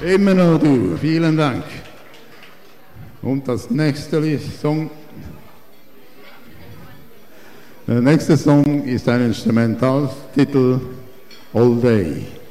Immer noch du, vielen Dank. Und das nächste Song. Der nächste Song ist ein Instrumentaltitel All Day.